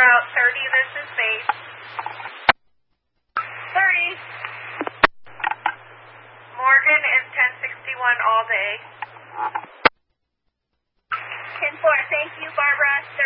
route 30, this is base. 30. Morgan is 1061 all day. 10-4, thank you, Barbara.